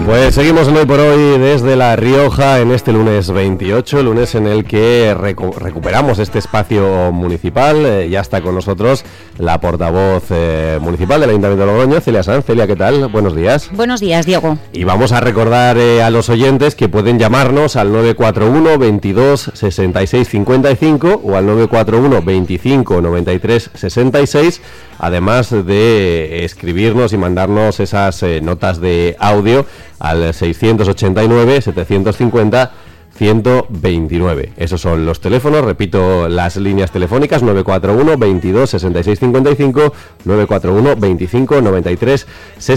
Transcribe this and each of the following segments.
Pues seguimos en Hoy por Hoy desde La Rioja en este lunes 28, lunes en el que recuperamos este espacio municipal. Ya está con nosotros la portavoz municipal del Ayuntamiento de Logroño, Celia Sanz. Celia, ¿qué tal? Buenos días. Buenos días, Diego. Y vamos a recordar a los oyentes que pueden llamarnos al 941 22 66 55 o al 941 25 93 66, además de escribirnos y mandarnos esas notas de audio al 689 750 129. Esos son los teléfonos, repito las líneas telefónicas: 941 22 66 55, 941 25 93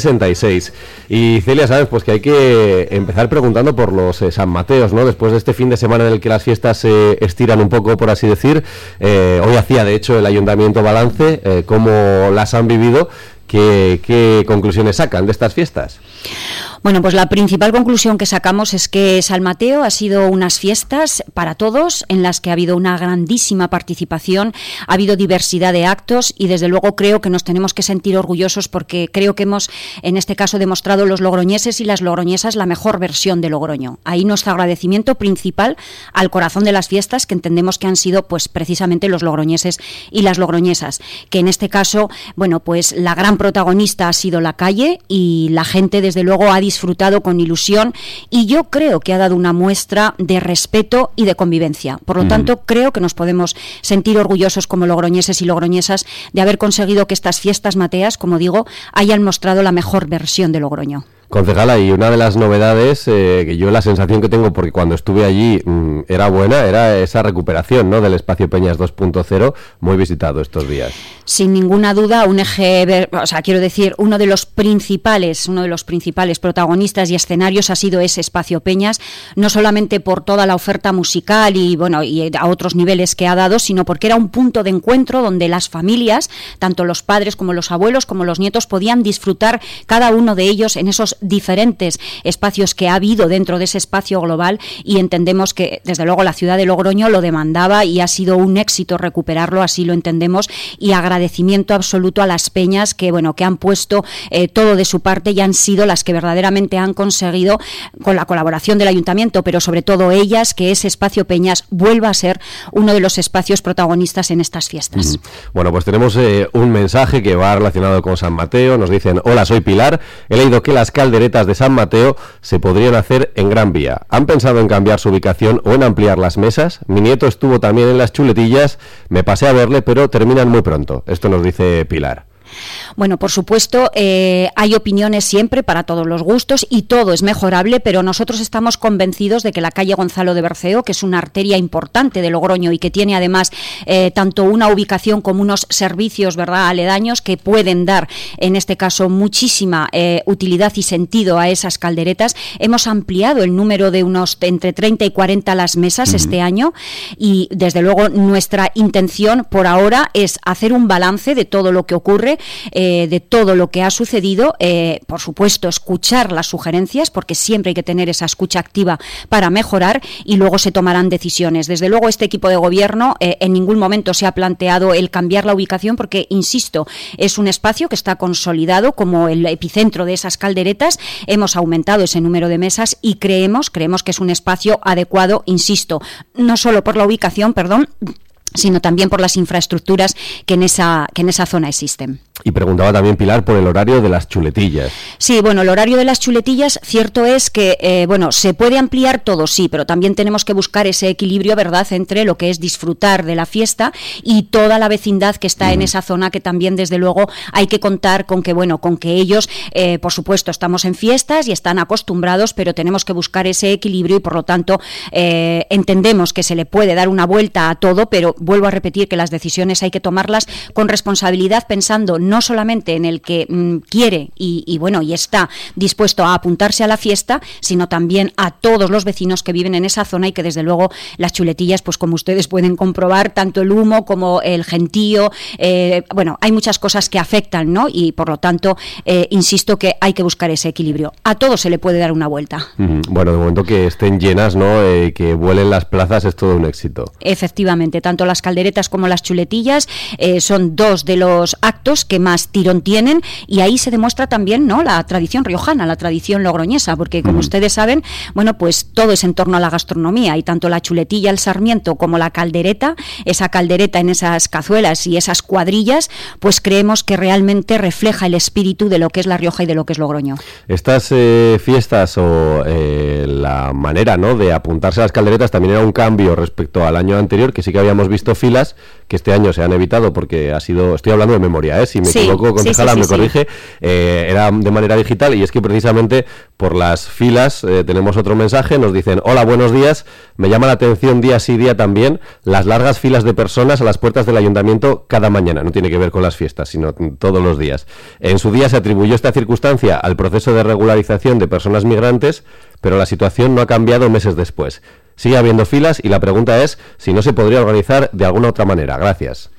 66. Y Celia, sabes pues que hay que empezar preguntando por los San Mateos, ¿no? Después de este fin de semana en el que las fiestas se estiran un poco, por así decir, hoy hacía de hecho el Ayuntamiento balance, cómo las han vivido. ¿Qué conclusiones sacan de estas fiestas? Bueno, pues la principal conclusión que sacamos es que San Mateo ha sido unas fiestas para todos, en las que ha habido una grandísima participación, ha habido diversidad de actos y desde luego creo que nos tenemos que sentir orgullosos porque creo que hemos, en este caso, demostrado los logroñeses y las logroñesas la mejor versión de Logroño. Ahí nuestro agradecimiento principal al corazón de las fiestas, que entendemos que han sido pues precisamente los logroñeses y las logroñesas, que en este caso, bueno, pues la gran protagonista ha sido la calle y la gente desde luego ha disfrutado con ilusión y yo creo que ha dado una muestra de respeto y de convivencia. Por lo tanto, creo que nos podemos sentir orgullosos como logroñeses y logroñesas de haber conseguido que estas fiestas mateas, como digo, hayan mostrado la mejor versión de Logroño. Concejala, y una de las novedades, que yo la sensación que tengo, porque cuando estuve allí era buena, era esa recuperación, ¿no?, del espacio Peñas 2.0, muy visitado estos días. Sin ninguna duda, un eje, o sea, quiero decir, uno de los principales protagonistas y escenarios ha sido ese espacio Peñas, no solamente por toda la oferta musical y bueno, y a otros niveles que ha dado, sino porque era un punto de encuentro donde las familias, tanto los padres como los abuelos como los nietos, podían disfrutar cada uno de ellos en esos diferentes espacios que ha habido dentro de ese espacio global, y entendemos que desde luego la ciudad de Logroño lo demandaba y ha sido un éxito recuperarlo, así lo entendemos, y agradecimiento absoluto a las peñas que bueno, que han puesto todo de su parte y han sido las que verdaderamente han conseguido, con la colaboración del ayuntamiento, pero sobre todo ellas, que ese espacio Peñas vuelva a ser uno de los espacios protagonistas en estas fiestas. Bueno, pues tenemos un mensaje que va relacionado con San Mateo. Nos dicen: hola, soy Pilar, he leído que las calderetas de San Mateo se podrían hacer en Gran Vía. ¿Han pensado en cambiar su ubicación o en ampliar las mesas? Mi nieto estuvo también en las chuletillas, me pasé a verle, pero terminan muy pronto. Esto nos dice Pilar. Bueno, por supuesto, hay opiniones siempre para todos los gustos y todo es mejorable, pero nosotros estamos convencidos de que la calle Gonzalo de Berceo, que es una arteria importante de Logroño y que tiene además tanto una ubicación como unos servicios, ¿verdad?, aledaños, que pueden dar, en este caso, muchísima utilidad y sentido a esas calderetas. Hemos ampliado el número de unos entre 30 y 40 las mesas este año y, desde luego, nuestra intención por ahora es hacer un balance de todo lo que ocurre, de todo lo que ha sucedido, por supuesto escuchar las sugerencias, porque siempre hay que tener esa escucha activa para mejorar, y luego se tomarán decisiones. Desde luego este equipo de gobierno en ningún momento se ha planteado el cambiar la ubicación, porque, insisto, es un espacio que está consolidado como el epicentro de esas calderetas. Hemos aumentado ese número de mesas y creemos que es un espacio adecuado, insisto, no solo por la ubicación, sino también por las infraestructuras que en esa zona existen. Y preguntaba también Pilar por el horario de las chuletillas. Sí, bueno, el horario de las chuletillas, cierto es que, se puede ampliar todo, sí, pero también tenemos que buscar ese equilibrio, ¿verdad?, entre lo que es disfrutar de la fiesta y toda la vecindad que está en esa zona, que también, desde luego, hay que contar con que, con que ellos, por supuesto, estamos en fiestas y están acostumbrados, pero tenemos que buscar ese equilibrio y, por lo tanto, entendemos que se le puede dar una vuelta a todo, pero vuelvo a repetir que las decisiones hay que tomarlas con responsabilidad, pensando no solamente en el que quiere y está dispuesto a apuntarse a la fiesta, sino también a todos los vecinos que viven en esa zona y que, desde luego, las chuletillas, pues como ustedes pueden comprobar, tanto el humo como el gentío, hay muchas cosas que afectan, ¿no? Y por lo tanto, insisto que hay que buscar ese equilibrio. A todo se le puede dar una vuelta. Bueno, de momento que estén llenas, ¿no? Que vuelen las plazas es todo un éxito. Efectivamente, tanto las calderetas como las chuletillas son dos de los actos que más tirón tienen, y ahí se demuestra también, ¿no?, la tradición riojana, la tradición logroñesa, porque como ustedes saben, bueno, pues todo es en torno a la gastronomía, y tanto la chuletilla, el sarmiento, como la caldereta, esa caldereta en esas cazuelas y esas cuadrillas, pues creemos que realmente refleja el espíritu de lo que es La Rioja y de lo que es Logroño. Estas fiestas o la manera, ¿no?, de apuntarse a las calderetas también era un cambio respecto al año anterior, que sí que habíamos visto filas, que este año se han evitado porque ha sido, estoy hablando de memoria, si me equivoco, concejala, me corrige, era de manera digital, y es que precisamente por las filas tenemos otro mensaje, nos dicen: hola, buenos días, me llama la atención día sí día también las largas filas de personas a las puertas del ayuntamiento cada mañana, no tiene que ver con las fiestas, sino todos los días. En su día se atribuyó esta circunstancia al proceso de regularización de personas migrantes, pero la situación no ha cambiado meses después. Sigue habiendo filas y la pregunta es si no se podría organizar de alguna otra manera. Gracias.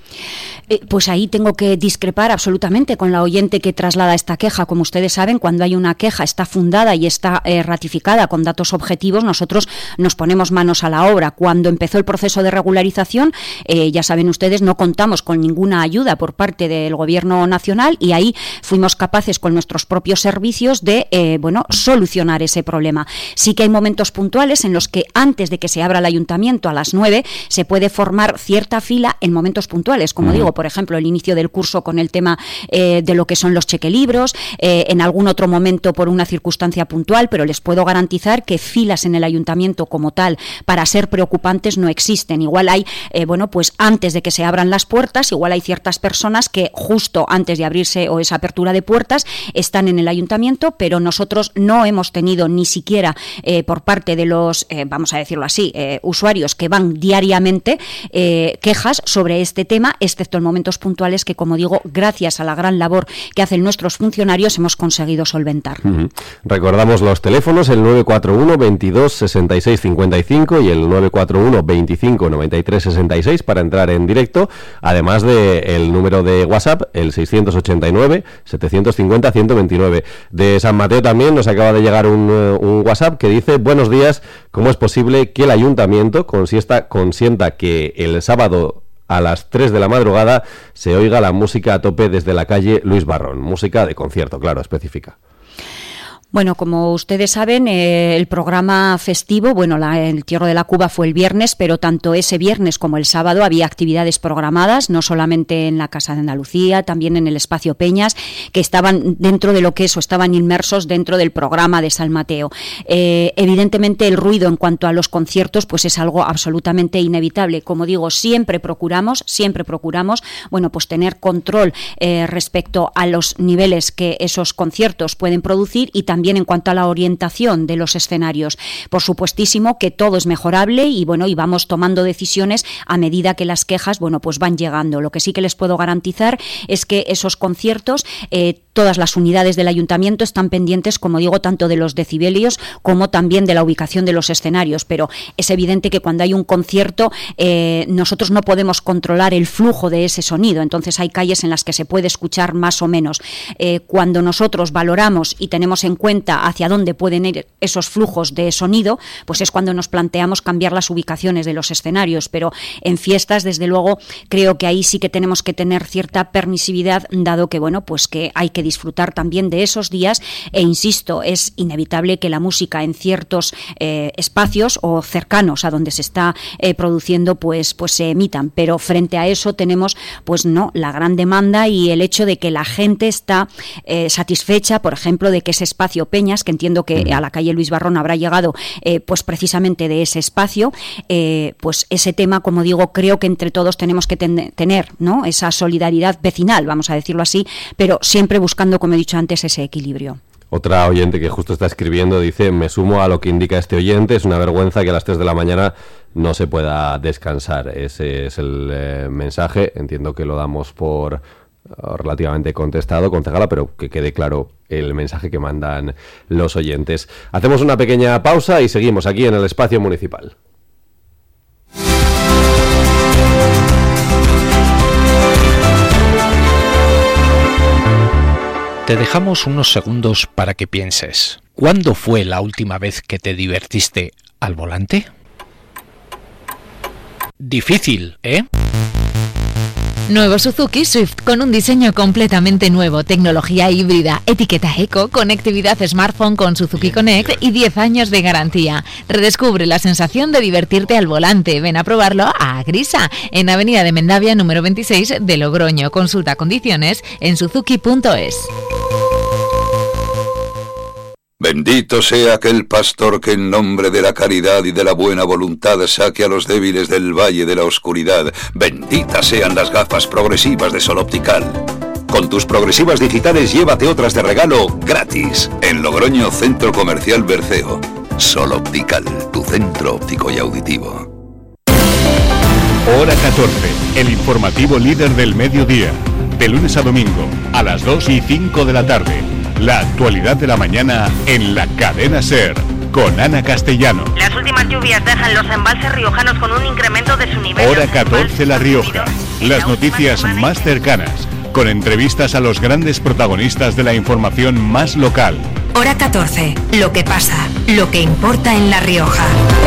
Pues ahí tengo que discrepar absolutamente con la oyente que traslada esta queja. Como ustedes saben, cuando hay una queja, está fundada y está ratificada con datos objetivos, nosotros nos ponemos manos a la obra. Cuando empezó el proceso de regularización, ya saben ustedes, no contamos con ninguna ayuda por parte del Gobierno nacional, y ahí fuimos capaces con nuestros propios servicios de solucionar ese problema. Sí que hay momentos puntuales en los que antes de que se abra el ayuntamiento a las 9 se puede formar cierta fila en momentos puntuales, como digo, por ejemplo, el inicio del curso con el tema de lo que son los chequelibros, en algún otro momento por una circunstancia puntual, pero les puedo garantizar que filas en el ayuntamiento como tal para ser preocupantes no existen. Igual hay, pues antes de que se abran las puertas, igual hay ciertas personas que justo antes de abrirse o esa apertura de puertas están en el ayuntamiento, pero nosotros no hemos tenido ni siquiera por parte de los, vamos a decirlo así, usuarios que van diariamente quejas sobre este tema, excepto en momentos puntuales que, como digo, gracias a la gran labor que hacen nuestros funcionarios, hemos conseguido solventar. Recordamos los teléfonos: el 941 22 66 55 y el 941 25 93 66 para entrar en directo, además del número de WhatsApp, el 689 750 129. De San Mateo también nos acaba de llegar un WhatsApp que dice: buenos días, ¿cómo es posible que el ayuntamiento consienta que el sábado a las 3 de la madrugada se oiga la música a tope desde la calle Luis Barrón? Música de concierto, claro, específica. Bueno, como ustedes saben, el programa festivo, el Entierro de la Cuba fue el viernes, pero tanto ese viernes como el sábado había actividades programadas, no solamente en la Casa de Andalucía, también en el Espacio Peñas, que estaban dentro de lo que eso, estaban inmersos dentro del programa de San Mateo. Evidentemente el ruido en cuanto a los conciertos pues es algo absolutamente inevitable. Como digo, siempre procuramos, pues tener control respecto a los niveles que esos conciertos pueden producir, y también en cuanto a la orientación de los escenarios. Por supuestísimo que todo es mejorable y vamos tomando decisiones a medida que las quejas pues van llegando. Lo que sí que les puedo garantizar es que esos conciertos, todas las unidades del ayuntamiento están pendientes, como digo, tanto de los decibelios como también de la ubicación de los escenarios, pero es evidente que cuando hay un concierto nosotros no podemos controlar el flujo de ese sonido, entonces hay calles en las que se puede escuchar más o menos. Cuando nosotros valoramos y tenemos en cuenta hacia dónde pueden ir esos flujos de sonido, pues es cuando nos planteamos cambiar las ubicaciones de los escenarios, pero en fiestas, desde luego, creo que ahí sí que tenemos que tener cierta permisividad, dado que, pues que hay que disfrutar también de esos días, e insisto, es inevitable que la música en ciertos espacios o cercanos a donde se está produciendo, pues se emitan, pero frente a eso tenemos, la gran demanda y el hecho de que la gente está satisfecha, por ejemplo, de que ese espacio Peñas, que entiendo que a la calle Luis Barrón habrá llegado pues precisamente de ese espacio, pues ese tema, como digo, creo que entre todos tenemos que tener, ¿no?, esa solidaridad vecinal, vamos a decirlo así, pero siempre buscando, como he dicho antes, ese equilibrio. Otra oyente que justo está escribiendo dice: me sumo a lo que indica este oyente, es una vergüenza que a las 3 de la mañana no se pueda descansar. Ese es el mensaje, entiendo que lo damos por relativamente contestado, concejala, pero que quede claro el mensaje que mandan los oyentes. Hacemos una pequeña pausa y seguimos aquí en el Espacio Municipal. Te dejamos unos segundos para que pienses. ¿Cuándo fue la última vez que te divertiste al volante? Difícil, ¿eh? Nuevo Suzuki Swift con un diseño completamente nuevo, tecnología híbrida, etiqueta eco, conectividad smartphone con Suzuki Connect y 10 años de garantía. Redescubre la sensación de divertirte al volante. Ven a probarlo a Agrisa, en Avenida de Mendavia número 26 de Logroño. Consulta condiciones en suzuki.es. Bendito sea aquel pastor que en nombre de la caridad y de la buena voluntad saque a los débiles del valle de la oscuridad. Benditas sean las gafas progresivas de Sol Optical. Con tus progresivas digitales llévate otras de regalo gratis. En Logroño, Centro Comercial Berceo. Sol Optical, tu centro óptico y auditivo. Hora 14, el informativo líder del mediodía. De lunes a domingo, a las 2 y 5 de la tarde. La actualidad de la mañana en la cadena SER, con Ana Castellano. Las últimas lluvias dejan los embalses riojanos con un incremento de su nivel. Hora 14 La Rioja. Las noticias más cercanas, con entrevistas a los grandes protagonistas de la información más local. Hora 14. Lo que pasa, lo que importa en La Rioja.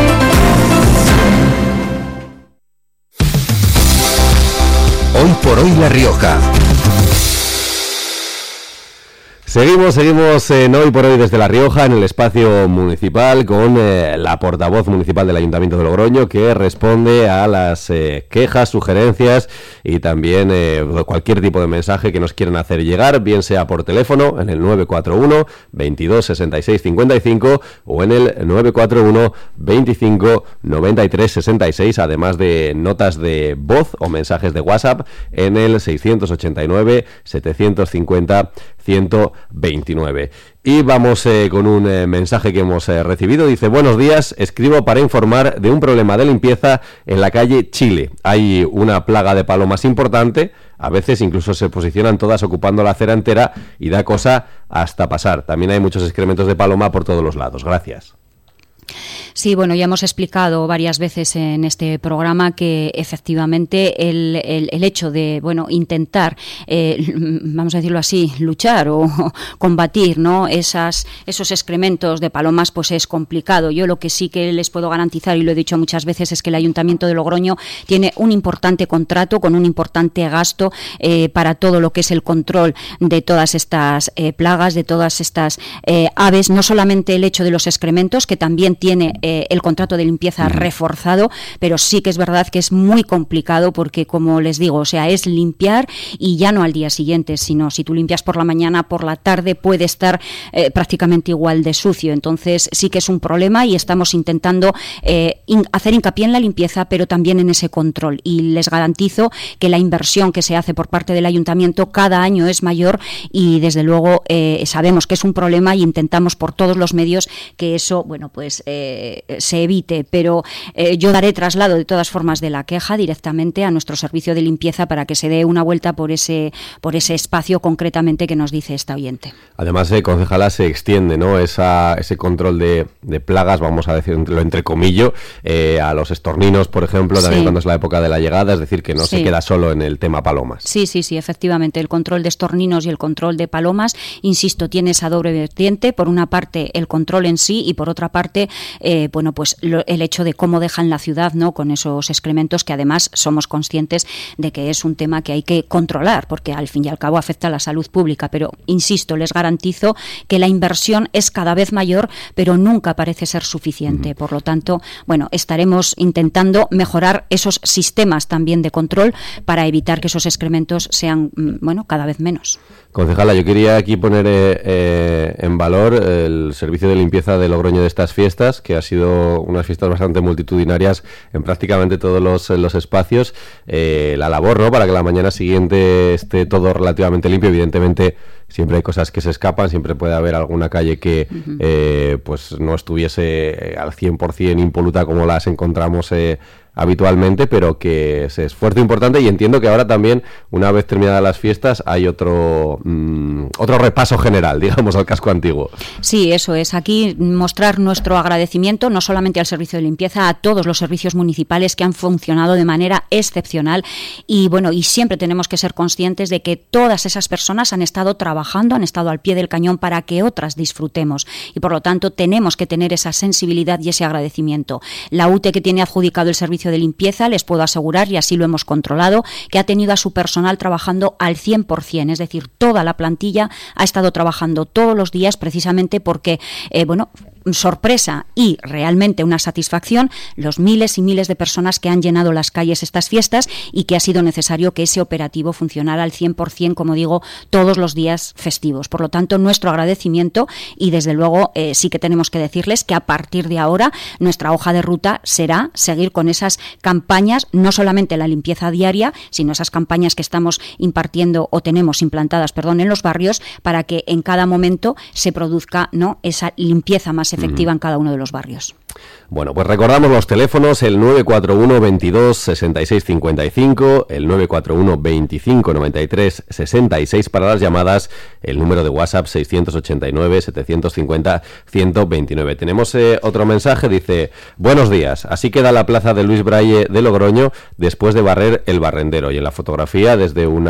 Hoy por hoy La Rioja. Seguimos en Hoy por Hoy desde La Rioja, en el espacio municipal, con la portavoz municipal del Ayuntamiento de Logroño, que responde a las quejas, sugerencias y también cualquier tipo de mensaje que nos quieran hacer llegar, bien sea por teléfono en el 941 22 66 55 o en el 941 25 93 66, además de notas de voz o mensajes de WhatsApp en el 689 750 129. Y vamos con un mensaje que hemos recibido. Dice: buenos días, escribo para informar de un problema de limpieza en la calle Chile. Hay una plaga de palomas importante, a veces incluso se posicionan todas ocupando la acera entera y da cosa hasta pasar. También hay muchos excrementos de paloma por todos los lados. Gracias. Sí, bueno, ya hemos explicado varias veces en este programa que efectivamente el hecho de, bueno, intentar, vamos a decirlo así, luchar o combatir, ¿no?, esos excrementos de palomas, pues es complicado. Yo lo que sí que les puedo garantizar, y lo he dicho muchas veces, es que el Ayuntamiento de Logroño tiene un importante contrato con un importante gasto para todo lo que es el control de todas estas plagas, de todas estas aves, no solamente el hecho de los excrementos, que también tiene el contrato de limpieza reforzado, pero sí que es verdad que es muy complicado porque, como les digo, o sea, es limpiar y ya no al día siguiente, sino si tú limpias por la mañana, por la tarde puede estar prácticamente igual de sucio. Entonces sí que es un problema y estamos intentando hacer hincapié en la limpieza, pero también en ese control, y les garantizo que la inversión que se hace por parte del Ayuntamiento cada año es mayor y desde luego sabemos que es un problema y intentamos por todos los medios que eso, bueno, pues se evite, pero yo daré traslado de todas formas de la queja directamente a nuestro servicio de limpieza para que se dé una vuelta por ese espacio concretamente que nos dice esta oyente. Además, concejala, se extiende, ¿no?, ese control de plagas, vamos a decirlo entre comillas, a los estorninos, por ejemplo, también sí, cuando es la época de la llegada, es decir, que no se queda solo en el tema palomas. Sí, efectivamente, el control de estorninos y el control de palomas, insisto, tiene esa doble vertiente, por una parte el control en sí y por otra parte bueno, pues el hecho de cómo dejan la ciudad, ¿no?, con esos excrementos, que además somos conscientes de que es un tema que hay que controlar, porque al fin y al cabo afecta a la salud pública, pero insisto, les garantizo que la inversión es cada vez mayor, pero nunca parece ser suficiente. Por lo tanto, bueno, estaremos intentando mejorar esos sistemas también de control para evitar que esos excrementos sean, bueno, cada vez menos. Concejala, yo quería aquí poner en valor el servicio de limpieza de Logroño de estas fiestas, que ha sido unas fiestas bastante multitudinarias en prácticamente todos los espacios. La labor, ¿no?, para que la mañana siguiente esté todo relativamente limpio. Evidentemente siempre hay cosas que se escapan, siempre puede haber alguna calle que pues no estuviese al 100% impoluta como las encontramos habitualmente, pero que es esfuerzo importante, y entiendo que ahora también, una vez terminadas las fiestas, hay otro repaso general, digamos, al casco antiguo. Sí, eso es. Aquí mostrar nuestro agradecimiento no solamente al servicio de limpieza, a todos los servicios municipales que han funcionado de manera excepcional, y bueno, y siempre tenemos que ser conscientes de que todas esas personas han estado trabajando, han estado al pie del cañón para que otras disfrutemos, y por lo tanto tenemos que tener esa sensibilidad y ese agradecimiento. La UTE, que tiene adjudicado el servicio servicio de limpieza, les puedo asegurar, y así lo hemos controlado, que ha tenido a su personal trabajando al 100%, es decir, toda la plantilla ha estado trabajando todos los días precisamente porque, sorpresa y realmente una satisfacción, los miles y miles de personas que han llenado las calles estas fiestas y que ha sido necesario que ese operativo funcionara al 100%, como digo, todos los días festivos. Por lo tanto, nuestro agradecimiento y desde luego sí que tenemos que decirles que a partir de ahora nuestra hoja de ruta será seguir con esas campañas, no solamente la limpieza diaria, sino esas campañas que estamos impartiendo o tenemos implantadas, en los barrios, para que en cada momento se produzca, ¿no?, esa limpieza más efectiva en cada uno de los barrios. Bueno, pues recordamos los teléfonos, el 941 22 66 55, el 941 25 93 66 para las llamadas, el número de WhatsApp 689 750 129. Tenemos otro mensaje, dice: buenos días, así queda la plaza de Luis Braille de Logroño después de barrer el barrendero, y en la fotografía desde un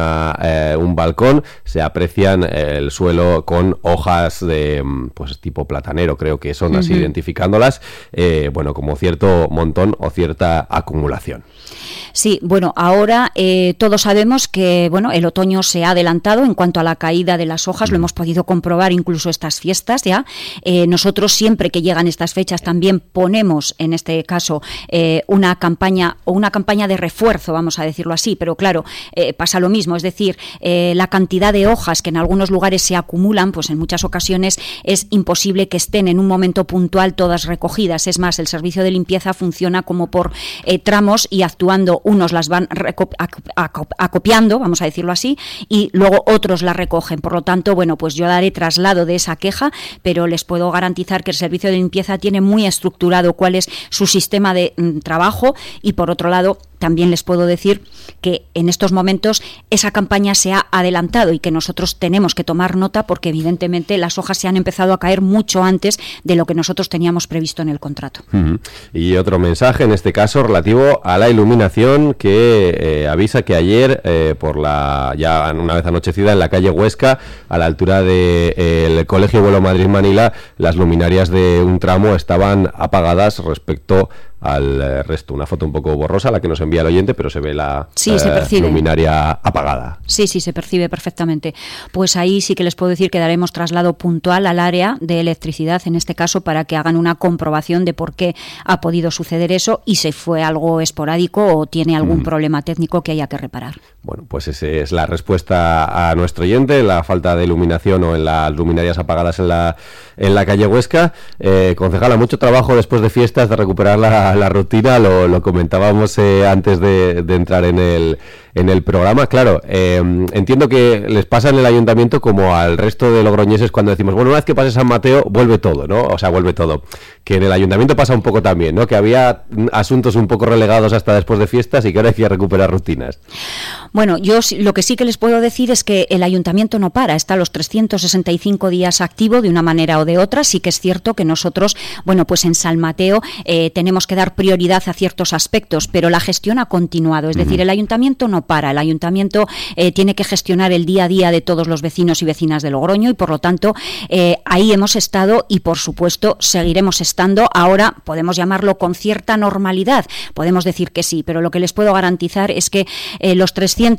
balcón se aprecian el suelo con hojas de tipo platanero, creo que son así identificándolas, como cierto montón o cierta acumulación. Sí, ahora todos sabemos que el otoño se ha adelantado en cuanto a la caída de las hojas, lo hemos podido comprobar incluso estas fiestas ya. Nosotros siempre que llegan estas fechas también ponemos, en este caso, una campaña de refuerzo, vamos a decirlo así, pero claro, pasa lo mismo, es decir, la cantidad de hojas que en algunos lugares se acumulan, pues en muchas ocasiones es imposible que estén en un momento puntual todas recogidas. Es más, el servicio de limpieza funciona como por tramos y actuando, unos las van acopiando, vamos a decirlo así, y luego otros las recogen. Por lo tanto, pues yo daré traslado de esa queja, pero les puedo garantizar que el servicio de limpieza tiene muy estructurado cuál es su sistema de trabajo, y por otro lado también les puedo decir que en estos momentos esa campaña se ha adelantado y que nosotros tenemos que tomar nota porque evidentemente las hojas se han empezado a caer mucho antes de lo que nosotros teníamos previsto en el contrato. Y otro mensaje, en este caso relativo a la iluminación, que avisa que ayer, ya una vez anochecida, en la calle Huesca, a la altura del Colegio Vuelo Madrid-Manila, las luminarias de un tramo estaban apagadas respecto al resto. Una foto un poco borrosa la que nos envía el oyente, pero se ve la luminaria apagada. Sí, se percibe perfectamente. Pues ahí sí que les puedo decir que daremos traslado puntual al área de electricidad, en este caso, para que hagan una comprobación de por qué ha podido suceder eso y si fue algo esporádico o tiene algún problema técnico que haya que reparar. Bueno, pues esa es la respuesta a nuestro oyente, la falta de iluminación o en las luminarias apagadas en la calle Huesca. Concejala, mucho trabajo después de fiestas de recuperar la rutina, lo comentábamos antes de entrar en el programa. Claro, entiendo que les pasa en el ayuntamiento como al resto de logroñeses cuando decimos, una vez que pase San Mateo vuelve todo, ¿no? O sea, vuelve todo. Que en el ayuntamiento pasa un poco también, ¿no? Que había asuntos un poco relegados hasta después de fiestas y que ahora hay que recuperar rutinas. Bueno, yo lo que sí que les puedo decir es que el ayuntamiento no para, está los 365 días activo de una manera o de otra. Sí que es cierto que nosotros, pues en San Mateo tenemos que dar prioridad a ciertos aspectos, pero la gestión ha continuado, es decir, el ayuntamiento no para, el ayuntamiento tiene que gestionar el día a día de todos los vecinos y vecinas de Logroño y por lo tanto ahí hemos estado y por supuesto seguiremos estando. Ahora podemos llamarlo con cierta normalidad, podemos decir que sí, pero lo que les puedo garantizar es que los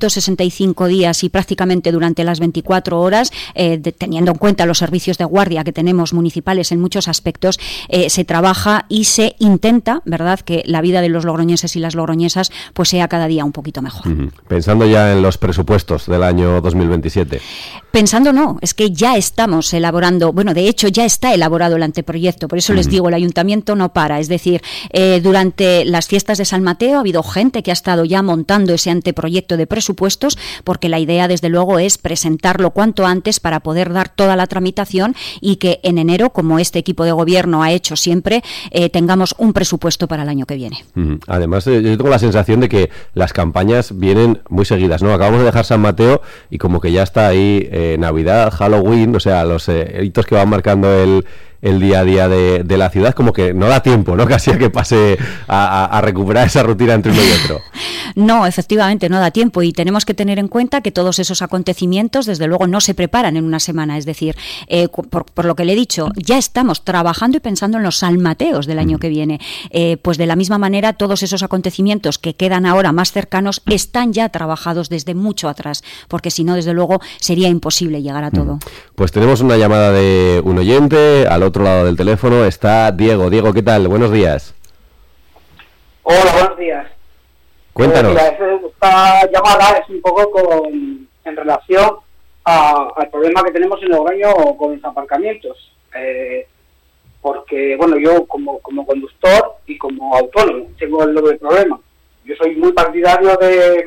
365 días y prácticamente durante las 24 horas, teniendo en cuenta los servicios de guardia que tenemos municipales en muchos aspectos, se trabaja y se intenta, ¿verdad?, que la vida de los logroñeses y las logroñesas pues sea cada día un poquito mejor. Pensando ya en los presupuestos del año 2027. Pensando no, es que ya estamos elaborando, de hecho ya está elaborado el anteproyecto, por eso les digo, el ayuntamiento no para, es decir, durante las fiestas de San Mateo ha habido gente que ha estado ya montando ese anteproyecto de presupuestos, porque la idea desde luego es presentarlo cuanto antes para poder dar toda la tramitación y que en enero, como este equipo de gobierno ha hecho siempre, tengamos un presupuesto para el año que viene. Además, yo tengo la sensación de que las campañas vienen muy seguidas, ¿no? Acabamos de dejar San Mateo y como que ya está ahí Navidad, Halloween, o sea, los hitos que van marcando el día a día de la ciudad, como que no da tiempo, ¿no? Casi a que pase a recuperar esa rutina entre uno y otro. No, efectivamente, no da tiempo y tenemos que tener en cuenta que todos esos acontecimientos, desde luego, no se preparan en una semana. Es decir, por lo que le he dicho, ya estamos trabajando y pensando en los San Mateos del año que viene. Pues de la misma manera, todos esos acontecimientos que quedan ahora más cercanos están ya trabajados desde mucho atrás, porque si no, desde luego, sería imposible llegar a todo. Pues tenemos una llamada de un oyente. Al otro lado del teléfono está Diego. Diego, ¿qué tal? Buenos días. Hola, buenos días. Cuéntanos. Mira, esta llamada es un poco en relación al problema que tenemos en Logroño con los aparcamientos. Porque, bueno, yo como conductor y como autónomo tengo el doble problema. Yo soy muy partidario de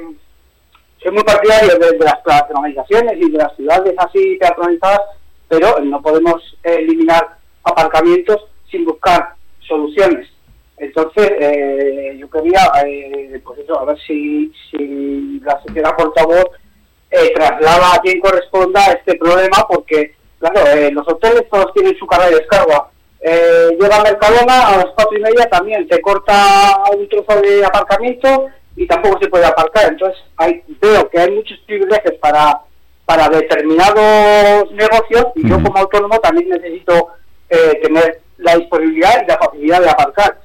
las peatonalizaciones y de las ciudades así peatonalizadas, pero no podemos eliminar aparcamientos sin buscar soluciones. Entonces, yo quería, pues eso, a ver si la sociedad portavoz traslada a quien corresponda este problema, porque, claro, los hoteles todos tienen su carga de descarga. Llega a Mercadona a las 4:30, también te corta un trozo de aparcamiento y tampoco se puede aparcar. Entonces, veo que hay muchos privilegios para determinados negocios y yo como autónomo también necesito tener la disponibilidad y la facilidad de aparcar.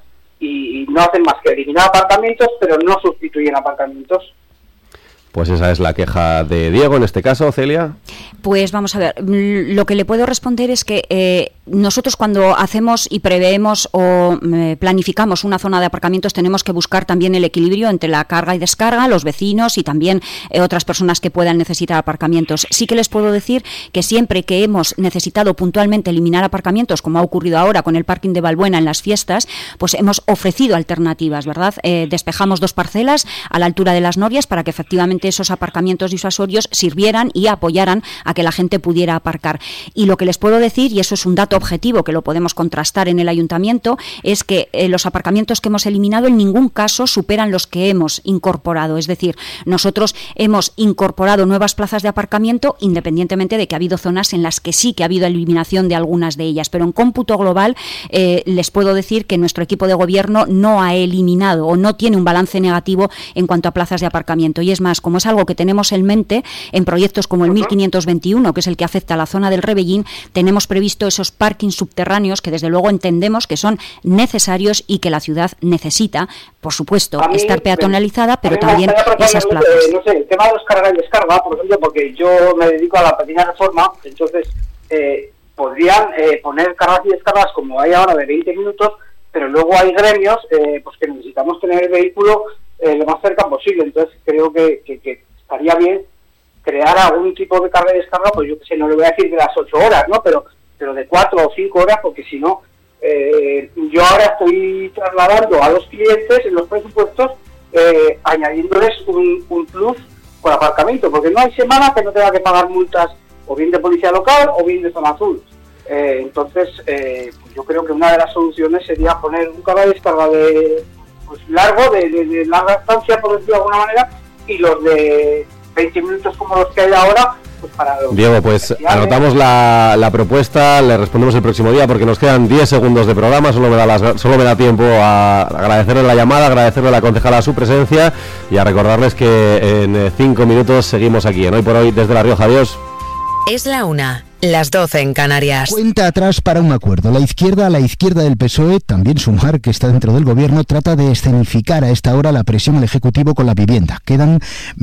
Y no hacen más que eliminar aparcamientos, pero no sustituyen aparcamientos. Pues esa es la queja de Diego en este caso, Celia. Pues vamos a ver, lo que le puedo responder es que nosotros cuando hacemos y preveemos o planificamos una zona de aparcamientos tenemos que buscar también el equilibrio entre la carga y descarga, los vecinos y también otras personas que puedan necesitar aparcamientos. Sí que les puedo decir que siempre que hemos necesitado puntualmente eliminar aparcamientos, como ha ocurrido ahora con el parking de Valbuena en las fiestas, pues hemos ofrecido alternativas, ¿verdad? Despejamos 2 parcelas a la altura de las Norias para que efectivamente esos aparcamientos disuasorios sirvieran y apoyaran a que la gente pudiera aparcar. Y lo que les puedo decir, y eso es un dato objetivo que lo podemos contrastar en el ayuntamiento, es que los aparcamientos que hemos eliminado en ningún caso superan los que hemos incorporado. Es decir, nosotros hemos incorporado nuevas plazas de aparcamiento independientemente de que ha habido zonas en las que sí que ha habido eliminación de algunas de ellas. Pero en cómputo global les puedo decir que nuestro equipo de gobierno no ha eliminado o no tiene un balance negativo en cuanto a plazas de aparcamiento. Y es más, como es algo que tenemos en mente en proyectos como el 1521, que es el que afecta a la zona del Rebellín, tenemos previsto esos parkings subterráneos que desde luego entendemos que son necesarios y que la ciudad necesita, por supuesto, estar peatonalizada, pero también esas plazas. No sé, el tema de los carga y descarga, por ejemplo, porque yo me dedico a la pequeña reforma, entonces podrían poner cargas y descargas como hay ahora de 20 minutos, pero luego hay gremios pues que necesitamos tener el vehículo lo más cerca posible. Entonces creo que estaría bien crear algún tipo de carga y descarga, pues yo que sé, no le voy a decir de las 8 horas, ¿no? Pero de 4 o 5 horas, porque si no, yo ahora estoy trasladando a los clientes en los presupuestos, añadiéndoles un plus por aparcamiento, porque no hay semana que no tenga que pagar multas o bien de policía local o bien de zona azul. Entonces, pues yo creo que una de las soluciones sería poner un carga y descarga largo, de larga estancia, por decirlo de alguna manera, y los de 20 minutos como los que hay ahora, pues para los... Diego, pues anotamos la propuesta, le respondemos el próximo día porque nos quedan 10 segundos de programa, solo me da tiempo a agradecerle la llamada, agradecerle a la concejala su presencia y a recordarles que en 5 minutos seguimos aquí en Hoy por Hoy desde La Rioja. Adiós. Es la 1, las 12 en Canarias. Cuenta atrás para un acuerdo. La izquierda del PSOE, también Sumar, que está dentro del gobierno, trata de escenificar a esta hora la presión al Ejecutivo con la vivienda. Quedan